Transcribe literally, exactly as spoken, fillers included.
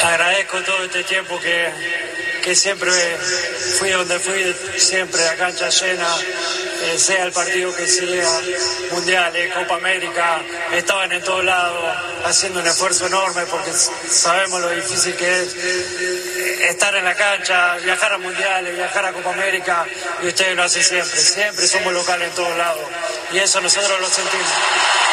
Agradezco todo este tiempo que, que siempre fui donde fui, siempre la cancha llena, eh, sea el partido que sea, mundiales, Copa América, estaban en todos lados haciendo un esfuerzo enorme porque sabemos lo difícil que es estar en la cancha, viajar a mundiales, viajar a Copa América, y ustedes lo hacen siempre, siempre somos locales en todos lados y eso nosotros lo sentimos.